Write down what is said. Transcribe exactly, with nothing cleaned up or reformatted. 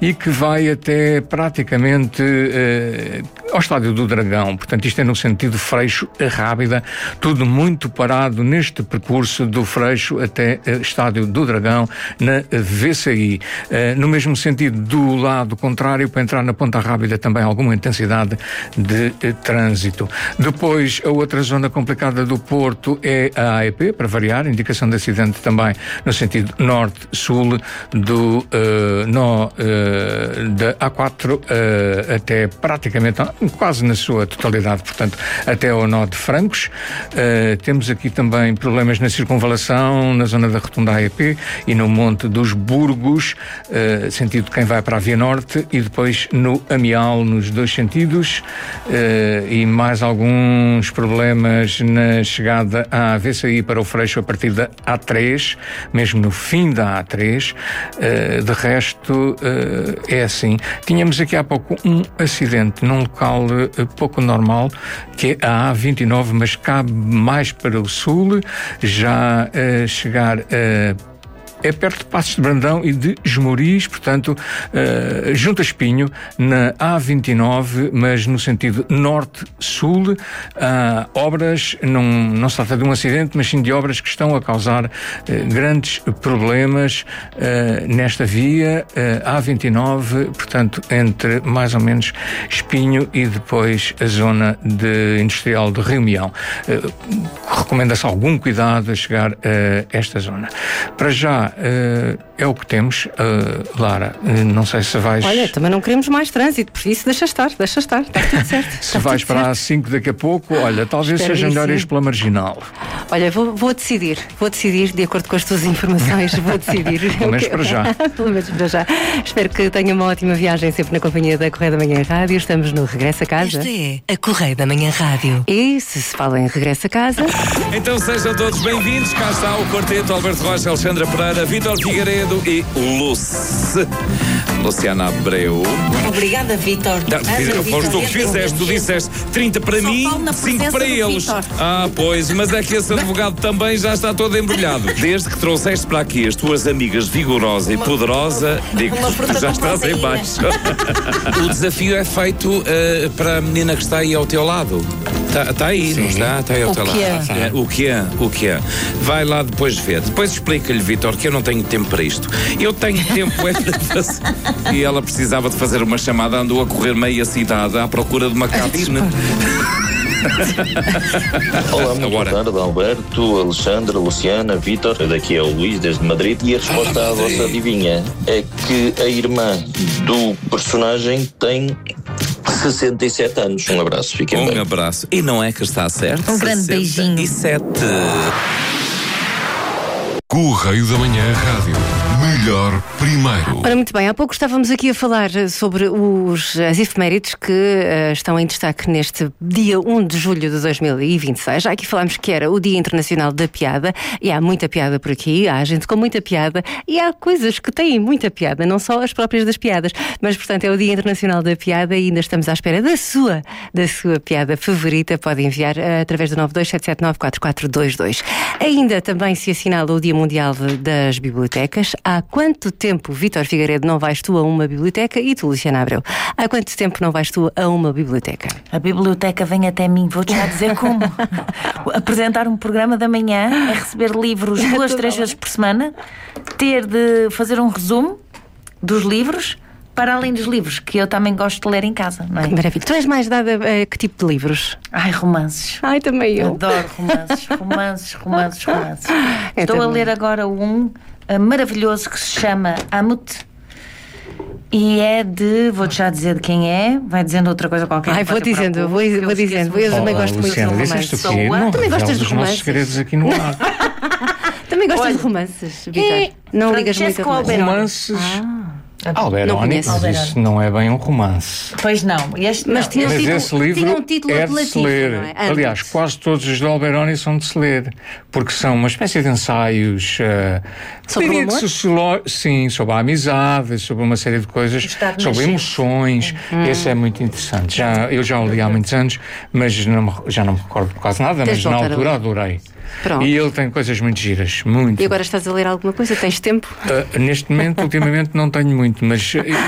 e que vai até praticamente uh, ao Estádio do Dragão. Portanto, isto é no sentido Freixo a Rábida, tudo muito parado neste percurso do Freixo até uh, Estádio do Dragão, na V C I. Uh, no mesmo sentido, do lado contrário, para entrar na Ponta Rábida, também alguma intensidade de uh, trânsito. Depois, a outra zona complicada do Porto é a A E P, para variar, indicação de acidente também no sentido norte-sul do uh, nó uh, da A quatro uh, até praticamente, quase na sua totalidade, portanto, até ao nó de Francos. Uh, temos aqui também problemas na circunvalação, na zona da Rotunda A E P e no Monte dos Burgos, uh, sentido quem vai para a Via Norte, e depois no Amial, nos dois sentidos, uh, e mais alguns problemas na chegada à V C I para o Freixo a partir da A três, mesmo no fim da A três. Uh, de resto, uh, é assim. Tínhamos aqui há pouco um acidente num local uh, pouco normal, que é a A vinte e nove, mas cabe mais para o sul, já uh, chegar a é perto de Passos de Brandão e de Esmoriz, portanto, uh, junto a Espinho, na A vinte e nove, mas no sentido norte-sul. Uh, obras, não, não se trata de um acidente, mas sim de obras que estão a causar uh, grandes problemas uh, nesta via, uh, A vinte e nove, portanto, entre mais ou menos Espinho e depois a zona de industrial de Rio Mião. Uh, recomenda-se algum cuidado a chegar a esta zona. Para já, Uh, é o que temos, uh, Lara. Uh, não sei se vais. Olha, também não queremos mais trânsito, por isso deixa estar, deixa estar, está tudo certo. Se vais para a cinco daqui a pouco, olha, talvez Espero seja melhor sim. ir pela Marginal. Olha, vou, vou decidir, vou decidir, de acordo com as tuas informações, vou decidir. Pelo menos para já. Pelo menos para já. Espero que tenha uma ótima viagem, sempre na companhia da Correia da Manhã Rádio. Estamos no Regresso a Casa. Esta é a Correia da Manhã Rádio. E se se fala em Regresso a Casa. Então sejam todos bem-vindos. Cá está o quarteto: Alberto Rocha, Alexandra Pereira, Vítor Figueiredo e Luce. Luciana Abreu. Obrigada, Vítor. Foste tu que fizeste, tu disseste trinta para mim, cinco para eles. Ah, pois, mas é que esse advogado também já está todo embrulhado. Desde que trouxeste para aqui as tuas amigas Vigorosa e Poderosa, digo que já estás em baixo. O desafio é feito uh, para a menina que está aí ao teu lado. Está tá aí, sim, não está? Está aí ao teu lado. É, o que é? O que é? Vai lá depois ver. Depois explica-lhe, Vítor, que eu não tenho tempo para isto. Eu tenho tempo é para fazer. E ela precisava de fazer uma chamada, andou a correr meia cidade à procura de uma cabine. Olá, muito boa tarde, Alberto, Alexandra, Luciana, Vítor. Daqui é o Luís, desde Madrid. E a resposta à vossa adivinha é que a irmã do personagem tem sessenta e sete anos. Um abraço, fiquem bem. Um abraço. E não é que está certo? Um grande beijinho. E sete. Correio da Manhã Rádio. Melhor primeiro. Ora, muito bem, há pouco estávamos aqui a falar sobre os, as efemérides que uh, estão em destaque neste dia um de julho de dois mil e vinte e seis. Já aqui falámos que era o Dia Internacional da Piada, e há muita piada por aqui, há gente com muita piada, e há coisas que têm muita piada, não só as próprias das piadas. Mas, portanto, é o Dia Internacional da Piada e ainda estamos à espera da sua, da sua piada favorita. Pode enviar uh, através do nove dois sete sete nove quatro quatro dois dois. Ainda também se assinala o Dia Mundial das Bibliotecas. Há quanto tempo, Vítor Figueiredo, não vais tu a uma biblioteca? E tu, Luciana Abreu, há quanto tempo não vais tu a uma biblioteca? A biblioteca vem até mim, vou-te já dizer como. Apresentar um programa da manhã, é receber livros duas, três vezes por semana, ter de fazer um resumo dos livros, para além dos livros, que eu também gosto de ler em casa, não é? Maravilha. Tu és mais dada a que tipo de livros? Ai, romances. Ai, também eu. Adoro romances, romances, romances, romances. Eu Estou também. a ler agora um uh, maravilhoso que se chama Amut. E é de, vou-te já dizer de quem é, vai dizendo outra coisa qualquer. Ai, vou dizendo, vou, vou dizendo. Eu também gosto muito de Luciana, romances. disseste o quê? Não Também gostas reveles de os nossos romances? segredos aqui no ar. Também gostas Olha, de romances, Vítor? Não ligas muito a Francesco romances? Alberoni. Romances. Não Alberoni, conheço. mas isso não é bem um romance. Pois não, este Mas não. tinha um Mas título, esse livro tinha um título é de se apelativo, ler. não é? Aliás, Antes. quase todos os de Alberoni são de se ler, porque são uma espécie de ensaios uh, Sobre o diria que amor? sociolo- sim, sobre a amizade, sobre uma série de coisas, Estar sobre nascente. emoções. Esse é muito interessante. Já, eu já o li há muitos anos, mas não me- já não me recordo quase nada, Tens mas de na voltar a altura ler. adorei. Pronto. E ele tem coisas muito giras, muito. E agora estás a ler alguma coisa? Tens tempo? Uh, neste momento, ultimamente, não tenho muito, mas